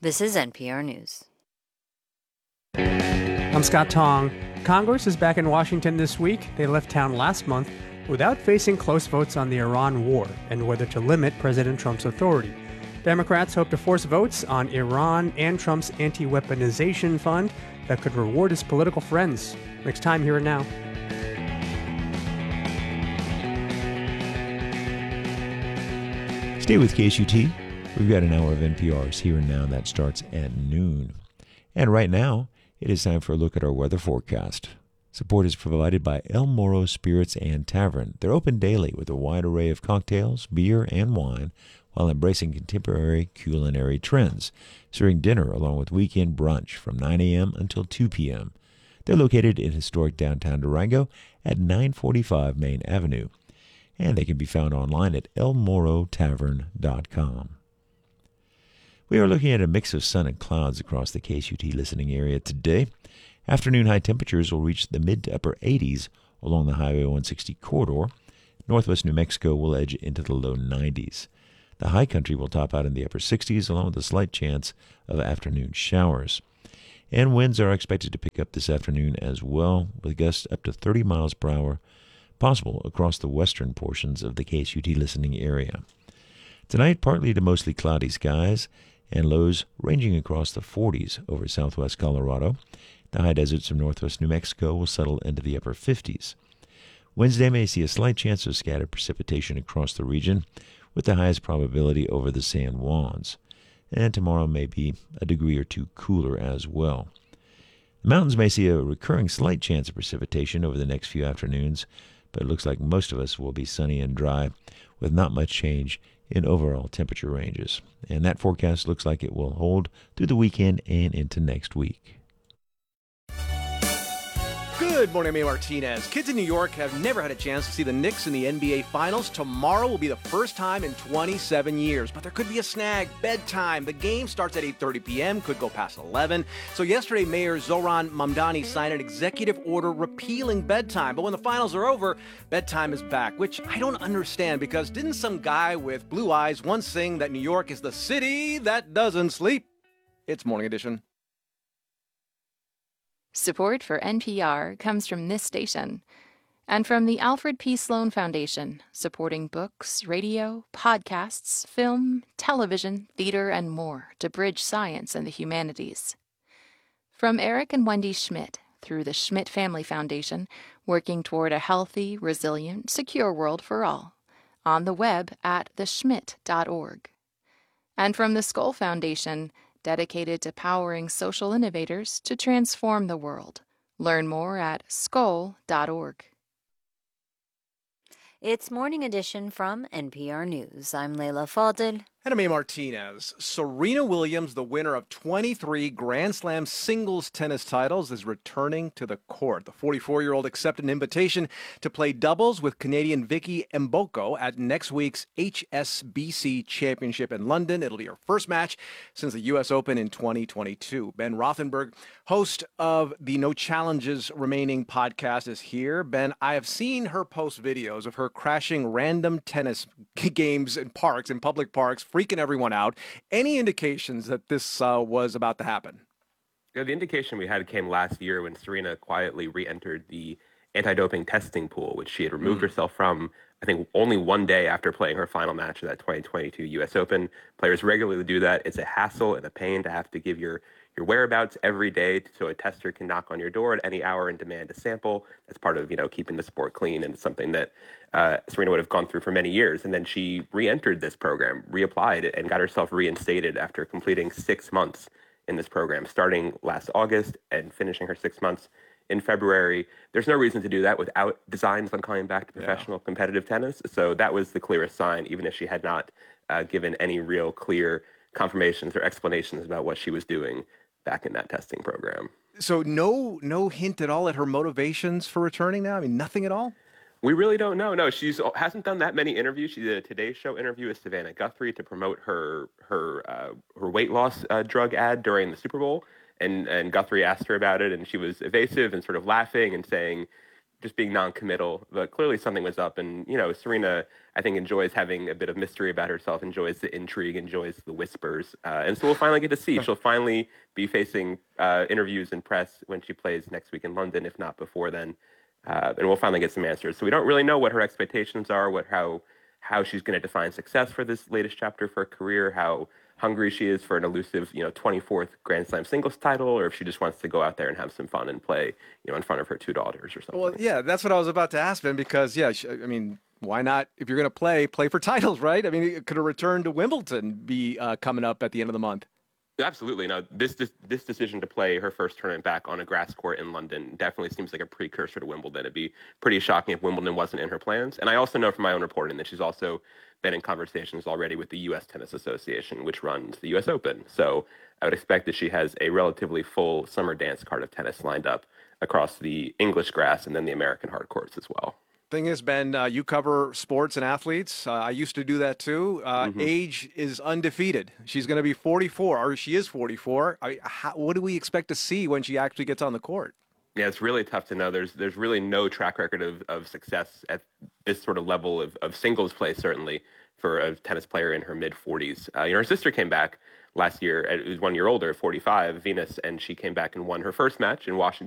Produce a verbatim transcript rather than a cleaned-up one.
This is N P R News. I'm Scott Tong. Congress is back in Washington this week. They left town last month without facing close votes on the Iran war and whether to limit President Trump's authority. Democrats hope to force votes on Iran and Trump's anti-weaponization fund that could reward his political friends. Next time, Here and Now. Stay with K S U T. We've got an hour of N P R's Here and Now that starts at noon. And right now, it is time for a look at our weather forecast. Support is provided by El Moro Spirits and Tavern. They're open daily with a wide array of cocktails, beer, and wine while embracing contemporary culinary trends, serving dinner along with weekend brunch from nine a.m. until two p.m. They're located in historic downtown Durango at nine forty-five Main Avenue, and they can be found online at el moro tavern dot com. We are looking at a mix of sun and clouds across the K S U T listening area today. Afternoon high temperatures will reach the mid to upper eighties along the Highway one sixty corridor. Northwest New Mexico will edge into the low nineties. The high country will top out in the upper sixties along with a slight chance of afternoon showers. And winds are expected to pick up this afternoon as well, with gusts up to thirty miles per hour possible across the western portions of the K S U T listening area. Tonight, partly to mostly cloudy skies, and lows ranging across the forties over southwest Colorado. The high deserts of northwest New Mexico will settle into the upper fifties. Wednesday may see a slight chance of scattered precipitation across the region, with the highest probability over the San Juans. And tomorrow may be a degree or two cooler as well. The mountains may see a recurring slight chance of precipitation over the next few afternoons, but it looks like most of us will be sunny and dry, with not much change in overall temperature ranges. And that forecast looks like it will hold through the weekend and into next week. Good morning, I'm Amy Martinez. Kids in New York have never had a chance to see the Knicks in the N B A Finals. Tomorrow will be the first time in twenty-seven years, but there could be a snag. Bedtime. The game starts at eight thirty p.m., could go past eleven. So yesterday, Mayor Zohran Mamdani signed an executive order repealing bedtime. But when the finals are over, bedtime is back, which I don't understand, because didn't some guy with blue eyes once sing that New York is the city that doesn't sleep? It's Morning Edition. Support for N P R comes from this station and from the Alfred P. Sloan Foundation, supporting books, radio, podcasts, film, television, theater, and more to bridge science and the humanities. From Eric and Wendy Schmidt through the Schmidt Family Foundation, working toward a healthy, resilient, secure world for all. On the web at the schmidt dot org. And from the Skoll Foundation, dedicated to powering social innovators to transform the world. Learn more at skoll dot org. It's Morning Edition from N P R News. I'm Leila Fadel. And I'm Amy Martinez. Serena Williams, the winner of twenty-three Grand Slam singles tennis titles, is returning to the court. The forty-four-year-old accepted an invitation to play doubles with Canadian Vicky Mboko at next week's H S B C Championship in London. It'll be her first match since the U S Open in twenty twenty-two. Ben Rothenberg, host of the No Challenges Remaining podcast, is here. Ben, I have seen her post videos of her crashing random tennis games in parks, in public parks, freaking everyone out. Any indications that this uh, was about to happen? Yeah, the indication we had came last year when Serena quietly re-entered the anti-doping testing pool, which she had removed mm. herself from, I think, only one day after playing her final match of that twenty twenty-two U S Open. Players regularly do that. It's a hassle and a pain to have to give your your whereabouts every day so a tester can knock on your door at any hour and demand a sample. That's part of, you know, keeping the sport clean, and it's something that uh, Serena would have gone through for many years. And then she re-entered this program, reapplied, and got herself reinstated after completing six months in this program, starting last August and finishing her six months in February. There's no reason to do that without designs on coming back to professional yeah. competitive tennis. So that was the clearest sign, even if she had not uh, given any real clear confirmations or explanations about what she was doing back in that testing program. So no no hint at all at her motivations for returning now? I mean, nothing at all? We really don't know. No, she's hasn't done that many interviews. She did a Today Show interview with Savannah Guthrie to promote her her uh, her weight loss uh, drug ad during the Super Bowl. And and Guthrie asked her about it, and she was evasive and sort of laughing and saying, just being non-committal, but clearly something was up. And, you know, Serena, I think, enjoys having a bit of mystery about herself, enjoys the intrigue, enjoys the whispers. Uh, and so we'll finally get to see. She'll finally be facing uh, interviews and press when she plays next week in London, if not before then. Uh, and we'll finally get some answers. So we don't really know what her expectations are, what how how she's going to define success for this latest chapter of her career, how hungry she is for an elusive, you know, twenty-fourth Grand Slam singles title, or if she just wants to go out there and have some fun and play, you know, in front of her two daughters or something. Well, yeah, that's what I was about to ask, Ben, because, yeah, I mean, why not, if you're going to play, play for titles, right? I mean, could a return to Wimbledon be uh, coming up at the end of the month? Absolutely. No, this, this this decision to play her first tournament back on a grass court in London definitely seems like a precursor to Wimbledon. It'd be pretty shocking if Wimbledon wasn't in her plans. And I also know from my own reporting that she's also been in conversations already with the U S Tennis Association, which runs the U S Open. So I would expect that she has a relatively full summer dance card of tennis lined up across the English grass and then the American hard courts as well. Thing is, Ben, uh, you cover sports and athletes. Uh, I used to do that too. Uh, Mm-hmm. Age is undefeated. She's going to be forty-four, or she is forty-four. I, how, what do we expect to see when she actually gets on the court? Yeah, it's really tough to know. There's there's really no track record of, of success at this sort of level of, of singles play, certainly, for a tennis player in her mid-forties. Uh, you know, her sister came back last year, who's one year older, forty-five, Venus, and she came back and won her first match in Washington